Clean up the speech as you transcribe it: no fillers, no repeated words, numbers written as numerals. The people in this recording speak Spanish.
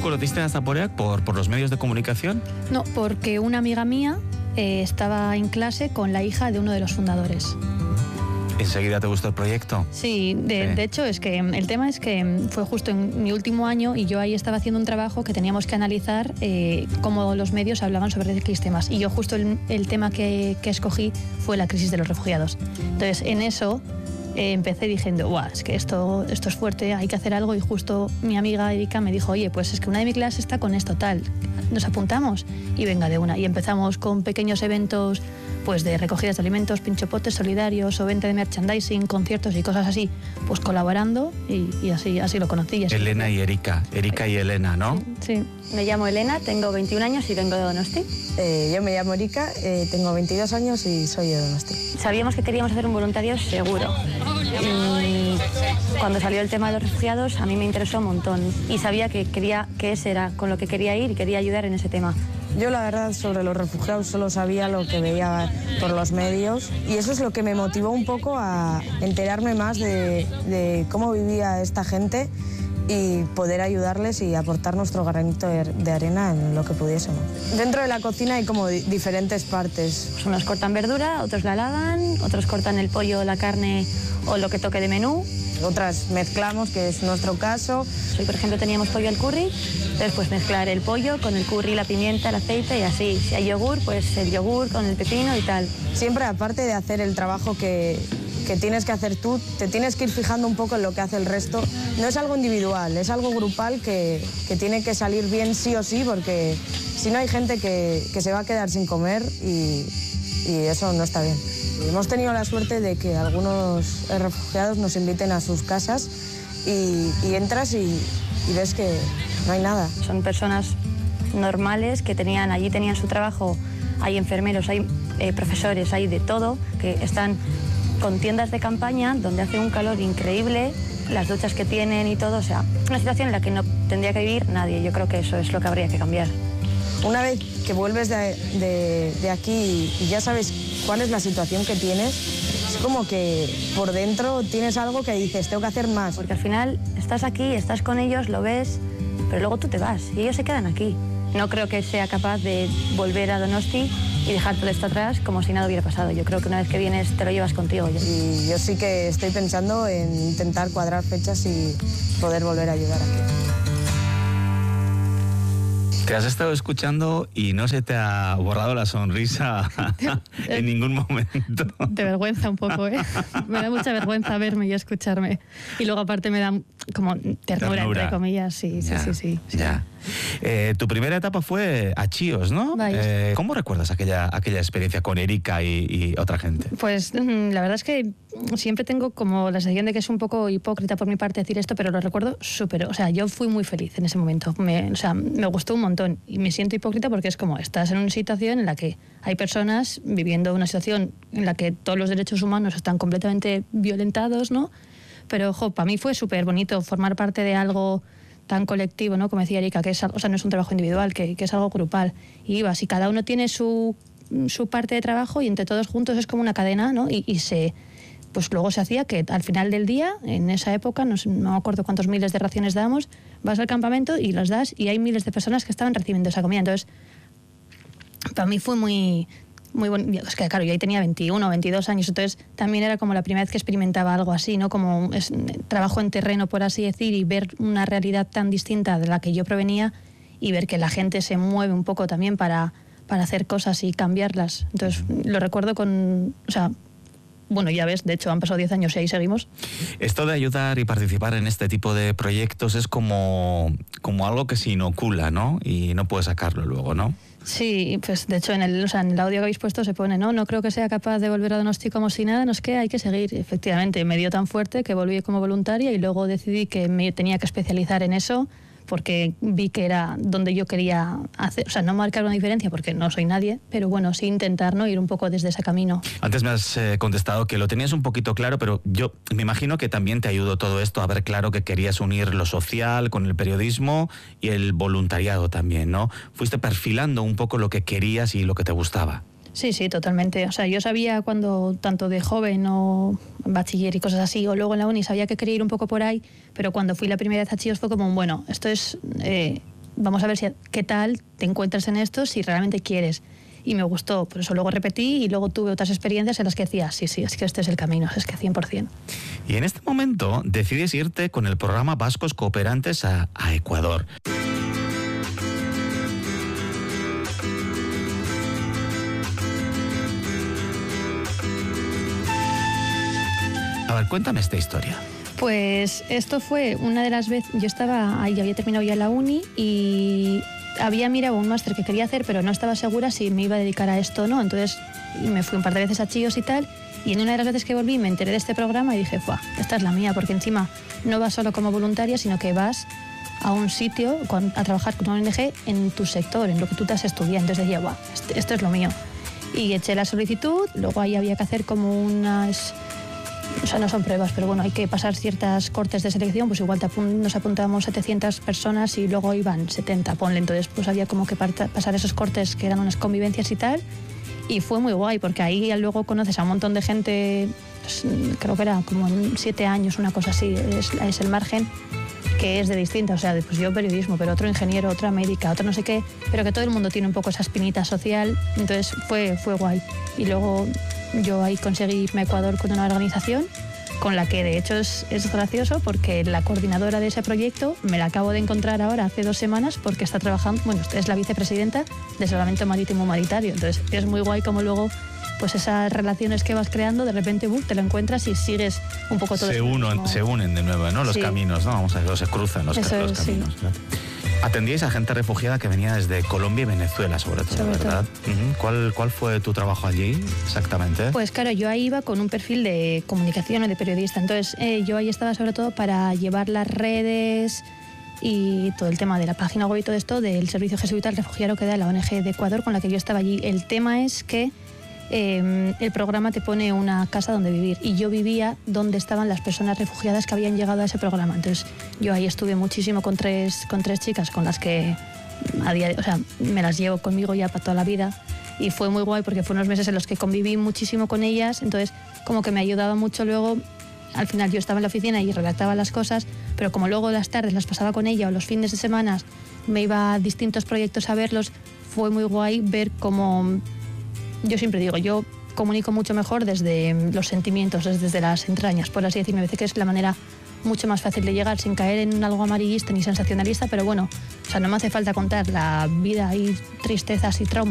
conociste a Zaporeak por los medios de comunicación? No, porque una amiga mía estaba en clase con la hija de uno de los fundadores. ¿Enseguida te gustó el proyecto? Sí, de hecho es que el tema es que fue justo en mi último año y yo ahí estaba haciendo un trabajo que teníamos que analizar cómo los medios hablaban sobre X temas, y yo justo el tema que escogí fue la crisis de los refugiados. Entonces en eso empecé diciendo, guau, es que esto es fuerte, hay que hacer algo, y justo mi amiga Erika me dijo, oye, pues es que una de mi clase está con esto tal, ¿nos apuntamos? Y venga de una, y empezamos con pequeños eventos pues de recogidas de alimentos, pinchopotes solidarios o venta de merchandising, conciertos y cosas así, pues colaborando, y así lo conocí. Elena y Erika y Elena, ¿no? Sí. Me llamo Elena, tengo 21 años y vengo de Donosti. Yo me llamo Erika, tengo 22 años y soy de Donosti. Sabíamos que queríamos hacer un voluntario seguro. Y cuando salió el tema de los refugiados, a mí me interesó un montón. Y sabía que ese era con lo que quería ir y quería ayudar en ese tema. Yo la verdad sobre los refugiados solo sabía lo que veía por los medios, y eso es lo que me motivó un poco a enterarme más de cómo vivía esta gente y poder ayudarles y aportar nuestro granito de arena en lo que pudiésemos. Dentro de la cocina hay como diferentes partes. Pues unos cortan verdura, otros la lavan, otros cortan el pollo, la carne o lo que toque de menú. Otras mezclamos, que es nuestro caso. Hoy, por ejemplo, teníamos pollo al curry, entonces pues mezclar el pollo con el curry, la pimienta, el aceite y así. Si hay yogur, pues el yogur con el pepino y tal. Siempre, aparte de hacer el trabajo que tienes que hacer tú, te tienes que ir fijando un poco en lo que hace el resto. No es algo individual, es algo grupal que tiene que salir bien sí o sí, porque si no hay gente que se va a quedar sin comer y eso no está bien. Hemos tenido la suerte de que algunos refugiados nos inviten a sus casas y entras y ves que no hay nada. Son personas normales que allí tenían su trabajo, hay enfermeros, hay profesores, hay de todo, que están con tiendas de campaña donde hace un calor increíble, las duchas que tienen y todo, o sea, una situación en la que no tendría que vivir nadie. Yo creo que eso es lo que habría que cambiar. Una vez que vuelves de aquí y ya sabes cuál es la situación que tienes, es como que por dentro tienes algo que dices, tengo que hacer más. Porque al final estás aquí, estás con ellos, lo ves, pero luego tú te vas y ellos se quedan aquí. No creo que sea capaz de volver a Donosti y dejar todo esto atrás como si nada hubiera pasado. Yo creo que una vez que vienes te lo llevas contigo. Y yo sí que estoy pensando en intentar cuadrar fechas y poder volver a ayudar aquí. Te has estado escuchando y no se te ha borrado la sonrisa en ningún momento. De vergüenza un poco, ¿eh? Me da mucha vergüenza verme y escucharme. Y luego aparte me da como ternura. Entre comillas. Sí. Ya. Tu primera etapa fue a Chíos, ¿no? ¿Cómo recuerdas aquella experiencia con Erika y otra gente? Pues la verdad es que siempre tengo como la sensación de que es un poco hipócrita por mi parte decir esto, pero lo recuerdo súper. O sea, yo fui muy feliz en ese momento. Me gustó un montón y me siento hipócrita porque es como estás en una situación en la que hay personas viviendo una situación en la que todos los derechos humanos están completamente violentados, ¿no? Pero, ojo, para mí fue súper bonito formar parte de algo tan colectivo, ¿no? Como decía Erika, que es, o sea, no es un trabajo individual, que es algo grupal. Y ibas y cada uno tiene su parte de trabajo y entre todos juntos es como una cadena, ¿no? Pues luego se hacía que al final del día, en esa época, no me acuerdo cuántos miles de raciones dábamos, vas al campamento y las das y hay miles de personas que estaban recibiendo esa comida. Entonces, para mí fue muy bonito. Es que claro, yo ahí tenía 21 o 22 años, entonces también era como la primera vez que experimentaba algo así, ¿no? Como trabajo en terreno, por así decir, y ver una realidad tan distinta de la que yo provenía y ver que la gente se mueve un poco también para hacer cosas y cambiarlas. Entonces, lo recuerdo con... O sea, bueno, ya ves, de hecho han pasado 10 años y ahí seguimos. Esto de ayudar y participar en este tipo de proyectos es como algo que se inocula, ¿no? Y no puedes sacarlo luego, ¿no? Sí, pues de hecho en el audio que habéis puesto se pone, no creo que sea capaz de volver a Donosti como si nada, no es que hay que seguir. Efectivamente, me dio tan fuerte que volví como voluntaria y luego decidí que me tenía que especializar en eso porque vi que era donde yo quería hacer, o sea, no marcar una diferencia porque no soy nadie, pero bueno, sí intentar, ¿no?, ir un poco desde ese camino. Antes me has contestado que lo tenías un poquito claro, pero yo me imagino que también te ayudó todo esto a ver claro que querías unir lo social con el periodismo y el voluntariado también, ¿no? Fuiste perfilando un poco lo que querías y lo que te gustaba. Sí, totalmente. O sea, yo sabía cuando, tanto de joven o bachiller y cosas así, o luego en la uni, sabía que quería ir un poco por ahí, pero cuando fui la primera vez a Chíos fue como, bueno, esto es vamos a ver qué tal te encuentras en esto, si realmente quieres. Y me gustó, por eso luego repetí y luego tuve otras experiencias en las que decía, sí, es que este es el camino, es que 100%. Y en este momento decides irte con el programa Vascos Cooperantes a Ecuador. A ver, cuéntame esta historia. Pues esto fue una de las veces, yo estaba ahí, había terminado ya la uni y había mirado un máster que quería hacer, pero no estaba segura si me iba a dedicar a esto o no. Entonces me fui un par de veces a Chíos y tal, y en una de las veces que volví me enteré de este programa y dije, ¡fuah! Esta es la mía, porque encima no vas solo como voluntaria, sino que vas a un sitio a trabajar con una ONG en tu sector, en lo que tú te has estudiado. Entonces decía, ¡guau! Esto es lo mío. Y eché la solicitud, luego ahí había que hacer como unas... O sea, no son pruebas, pero bueno, hay que pasar ciertas cortes de selección, pues igual nos apuntábamos 700 personas y luego iban 70, ponle. Entonces pues había como que pasar esos cortes que eran unas convivencias y tal, y fue muy guay, porque ahí luego conoces a un montón de gente, pues, creo que era como en 7 años, una cosa así, es el margen, que es de distinta, o sea, pues yo periodismo, pero otro ingeniero, otra médica, otro no sé qué, pero que todo el mundo tiene un poco esa espinita social, entonces fue guay. Y luego yo ahí conseguí irme a Ecuador con una organización con la que de hecho es gracioso, porque la coordinadora de ese proyecto me la acabo de encontrar ahora hace 2 semanas, porque está trabajando, bueno, es la vicepresidenta de Salvamento Marítimo Humanitario, entonces es muy guay como luego pues esas relaciones que vas creando, de repente te lo encuentras y sigues un poco todo. Se unen de nuevo, ¿no? Los caminos, ¿no? Vamos a ver, se cruzan los caminos. Sí. Atendíais a gente refugiada que venía desde Colombia y Venezuela, sobre todo, ¿verdad? ¿Cuál fue tu trabajo allí exactamente? Pues claro, yo ahí iba con un perfil de comunicación o de periodista, entonces yo ahí estaba sobre todo para llevar las redes y todo el tema de la página web y todo esto del Servicio Jesuita al Refugiado que da la ONG de Ecuador con la que yo estaba allí. El tema es que el programa te pone una casa donde vivir y yo vivía donde estaban las personas refugiadas que habían llegado a ese programa. Entonces yo ahí estuve muchísimo con tres chicas con las que me las llevo conmigo ya para toda la vida, y fue muy guay porque fueron unos meses en los que conviví muchísimo con ellas, entonces como que me ayudaba mucho. Luego al final yo estaba en la oficina y redactaba las cosas, pero como luego las tardes las pasaba con ella o los fines de semana me iba a distintos proyectos a verlos, fue muy guay ver cómo... Yo siempre digo, yo comunico mucho mejor desde los sentimientos, desde las entrañas, por así decirlo. Me parece que es la manera mucho más fácil de llegar sin caer en algo amarillista ni sensacionalista, pero bueno, o sea, no me hace falta contar la vida y tristezas y traumas